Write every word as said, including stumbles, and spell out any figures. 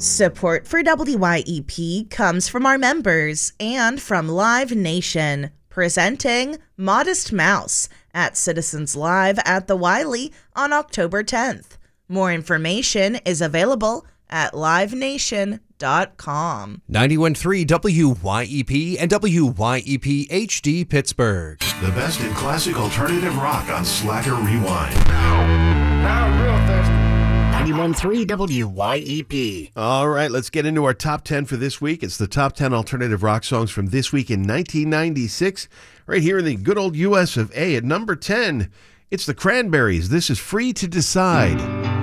Support for W Y E P comes from our members and from Live Nation, presenting Modest Mouse at Citizens Live at the Wiley on October tenth. More information is available at live nation dot com. ninety-one point three W Y E P and W Y E P H D Pittsburgh. The best in classic alternative rock on Slacker Rewind. Now I'm real thirsty. ninety-one point three W Y E P. All right, let's get into our top ten for this week. It's the top ten alternative rock songs from this week in nineteen ninety-six. Right here in the good old U S of A at number ten, it's the Cranberries. This is Free to Decide.